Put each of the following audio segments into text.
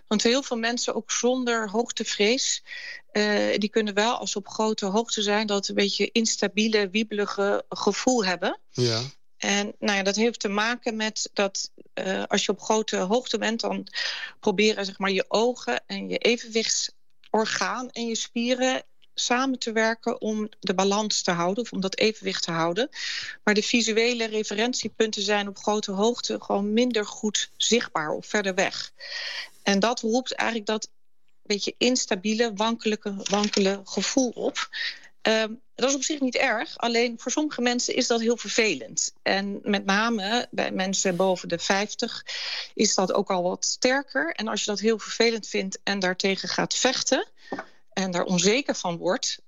Want heel veel mensen, ook zonder hoogtevrees, die kunnen wel, als ze op grote hoogte zijn, dat een beetje instabiele, wiebelige gevoel hebben. Ja. En dat heeft te maken met dat als je op grote hoogte bent, dan proberen zeg maar je ogen en je evenwichtsorgaan en je spieren samen te werken om de balans te houden of om dat evenwicht te houden. Maar de visuele referentiepunten zijn op grote hoogte gewoon minder goed zichtbaar of verder weg. En dat roept eigenlijk dat beetje instabiele, wankele gevoel op. Dat is op zich niet erg, alleen voor sommige mensen is dat heel vervelend. En met name bij mensen boven de 50 is dat ook al wat sterker. En als je dat heel vervelend vindt en daartegen gaat vechten en daar onzeker van wordt,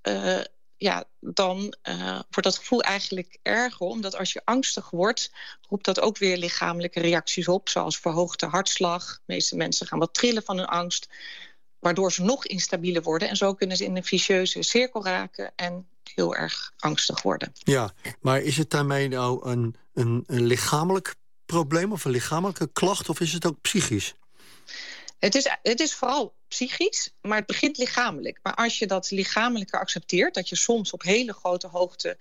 dan wordt dat gevoel eigenlijk erger. Omdat als je angstig wordt, roept dat ook weer lichamelijke reacties op, zoals verhoogde hartslag. De meeste mensen gaan wat trillen van hun angst, waardoor ze nog instabieler worden. En zo kunnen ze in een vicieuze cirkel raken en heel erg angstig worden. Ja, maar is het daarmee nou een lichamelijk probleem of een lichamelijke klacht, of is het ook psychisch? Het is vooral psychisch, maar het begint lichamelijk. Maar als je dat lichamelijke accepteert, dat je soms op hele grote hoogte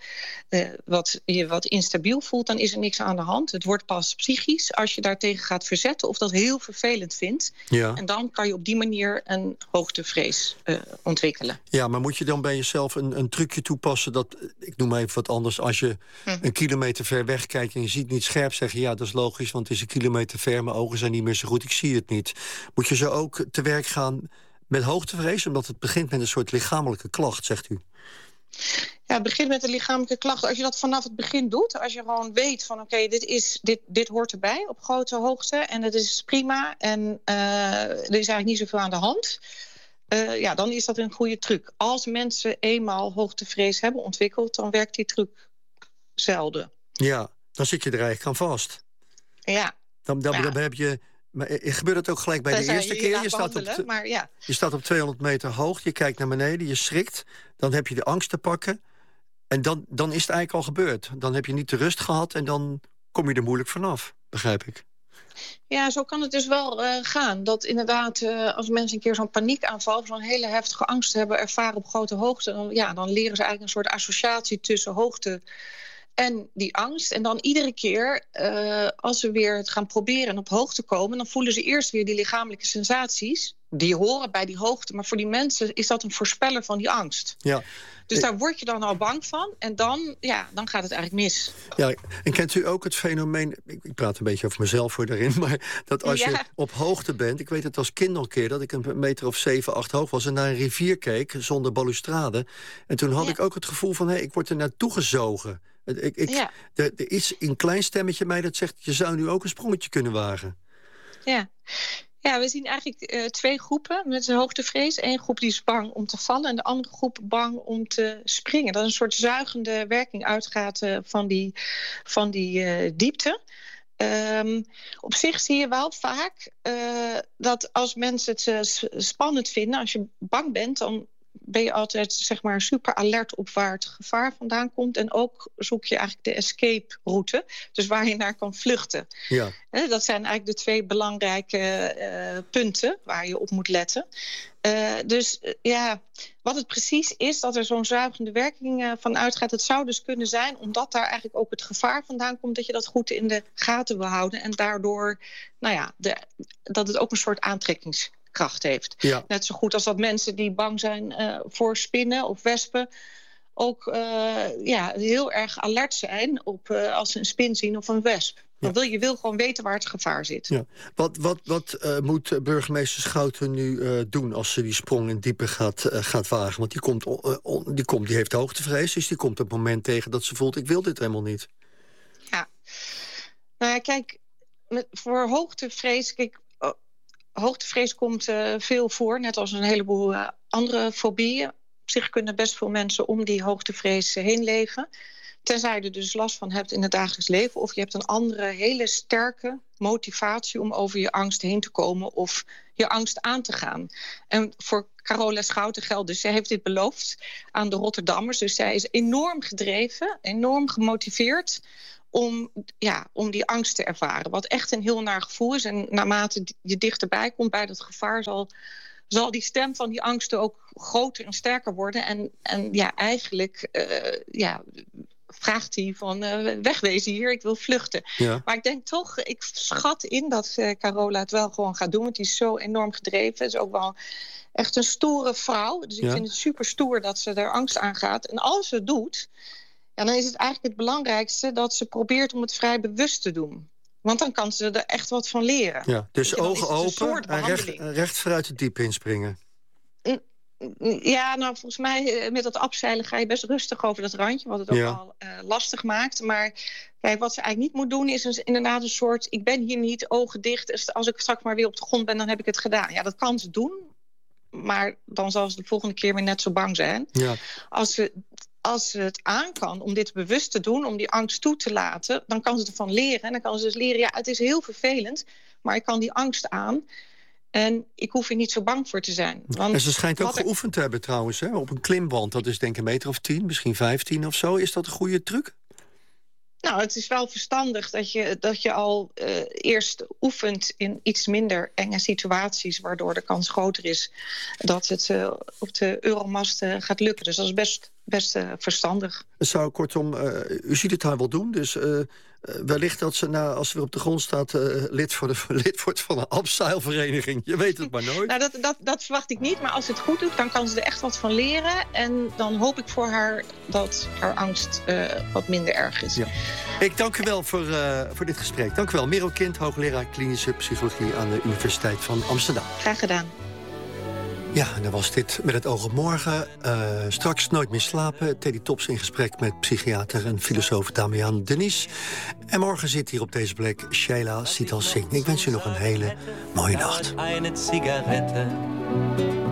je wat instabiel voelt, dan is er niks aan de hand. Het wordt pas psychisch als je daartegen gaat verzetten of dat heel vervelend vindt. Ja. En dan kan je op die manier een hoogtevrees ontwikkelen. Ja, maar moet je dan bij jezelf een trucje toepassen dat, ik noem even wat anders, als je een kilometer ver weg kijkt en je ziet niet scherp, zeggen ja, dat is logisch, want het is een kilometer ver, mijn ogen zijn niet meer zo goed, ik zie het niet. Moet je zo ook te werk gaan met hoogtevrees, omdat het begint met een soort lichamelijke klacht, zegt u? Ja, het begint met een lichamelijke klacht. Als je dat vanaf het begin doet, als je gewoon weet van oké, dit hoort erbij op grote hoogte en het is prima en er is eigenlijk niet zoveel aan de hand, dan is dat een goede truc. Als mensen eenmaal hoogtevrees hebben ontwikkeld, dan werkt die truc zelden. Ja, dan zit je er eigenlijk aan vast. Ja. Dan heb je. Maar gebeurt het ook gelijk bij de eerste keer? Je staat op 200 meter hoog, je kijkt naar beneden, je schrikt. Dan heb je de angst te pakken. En dan is het eigenlijk al gebeurd. Dan heb je niet de rust gehad en dan kom je er moeilijk vanaf, begrijp ik. Ja, zo kan het dus wel gaan. Dat inderdaad, als mensen een keer zo'n paniekaanval, zo'n hele heftige angst hebben ervaren op grote hoogte, dan leren ze eigenlijk een soort associatie tussen hoogte en die angst. En dan iedere keer, als ze weer het gaan proberen en op hoogte komen, dan voelen ze eerst weer die lichamelijke sensaties. Die horen bij die hoogte. Maar voor die mensen is dat een voorspeller van die angst. Ja. Dus daar word je dan al bang van. En dan gaat het eigenlijk mis. Ja, en kent u ook het fenomeen, ik praat een beetje over mezelf voor daarin, maar dat als je op hoogte bent, ik weet het als kind nog een keer, dat ik een meter of 7, 8 hoog was en naar een rivier keek zonder balustrade. En toen had ik ook het gevoel van, ik word er naartoe gezogen. Er is een klein stemmetje mij dat zegt, je zou nu ook een sprongetje kunnen wagen. Ja, we zien eigenlijk 2 groepen met een hoogtevrees. Eén groep die is bang om te vallen en de andere groep bang om te springen. Dat een soort zuigende werking uitgaat van die diepte. Op zich zie je wel vaak dat als mensen het spannend vinden, als je bang bent, dan ben je altijd zeg maar super alert op waar het gevaar vandaan komt. En ook zoek je eigenlijk de escape route. Dus waar je naar kan vluchten. Ja. Dat zijn eigenlijk de 2 belangrijke punten waar je op moet letten. Wat het precies is, dat er zo'n zuigende werking van uitgaat. Het zou dus kunnen zijn, omdat daar eigenlijk ook het gevaar vandaan komt, dat je dat goed in de gaten wil houden. En daardoor, dat het ook een soort aantrekkingskracht heeft. Ja. Net zo goed als dat mensen die bang zijn voor spinnen of wespen ook heel erg alert zijn op als ze een spin zien of een wesp. Je wil gewoon weten waar het gevaar zit. Ja. Wat moet burgemeester Schouten nu doen als ze die sprong in diepe gaat wagen? Want die heeft hoogtevrees, dus die komt op het moment tegen dat ze voelt, ik wil dit helemaal niet. Ja. Kijk, voor hoogtevrees, hoogtevrees komt veel voor, net als een heleboel andere fobieën. Op zich kunnen best veel mensen om die hoogtevrees heen leven. Tenzij je er dus last van hebt in het dagelijks leven, of je hebt een andere hele sterke motivatie om over je angst heen te komen of je angst aan te gaan. En voor Carola Schouten geldt dus, zij heeft dit beloofd aan de Rotterdammers. Dus zij is enorm gedreven, enorm gemotiveerd om die angst te ervaren. Wat echt een heel naar gevoel is. En naarmate je dichterbij komt bij dat gevaar, zal die stem van die angsten ook groter en sterker worden. En eigenlijk vraagt hij van wegwezen hier, ik wil vluchten. Ja. Maar ik denk toch, ik schat in dat Carola het wel gewoon gaat doen. Want die is zo enorm gedreven. Is ook wel echt een stoere vrouw. Dus ik vind het super stoer dat ze er angst aan gaat. En als ze het doet, dan is het eigenlijk het belangrijkste dat ze probeert om het vrij bewust te doen. Want dan kan ze er echt wat van leren. Ja, dus ogen open en recht vooruit het diep inspringen. Ja, nou volgens mij met dat afzeilen ga je best rustig over dat randje, wat het ook al lastig maakt. Maar kijk, wat ze eigenlijk niet moet doen is inderdaad een soort, ik ben hier niet, ogen dicht. Dus als ik straks maar weer op de grond ben, dan heb ik het gedaan. Ja, dat kan ze doen, maar dan zal ze de volgende keer weer net zo bang zijn. Ja. Als ze het aan kan om dit bewust te doen, om die angst toe te laten, dan kan ze ervan leren. En dan kan ze dus leren, ja, het is heel vervelend, maar ik kan die angst aan. En ik hoef er niet zo bang voor te zijn. Want en ze schijnt ook geoefend te hebben trouwens, hè? Op een klimwand. Dat is denk ik een meter of 10, misschien 15 of zo. Is dat een goede truc? Nou, het is wel verstandig dat je al eerst oefent in iets minder enge situaties, waardoor de kans groter is dat het op de Euromast gaat lukken. Dus dat is best verstandig. Zou kortom, u ziet het haar wel doen, dus wellicht dat ze, als ze weer op de grond staat, lid wordt van een abseilvereniging. Je weet het maar nooit. Nou, dat verwacht ik niet, maar als ze het goed doet, dan kan ze er echt wat van leren. En dan hoop ik voor haar dat haar angst wat minder erg is. Ja. Ik dank u wel voor dit gesprek. Dank u wel. Merel Kind, hoogleraar klinische psychologie aan de Universiteit van Amsterdam. Graag gedaan. Ja, en dan was dit met het oog op morgen. Straks Nooit meer slapen. Teddy Tops in gesprek met psychiater en filosoof Damian Denies. En morgen zit hier op deze plek Sheila Sital Singh. Ik wens u nog een hele mooie nacht.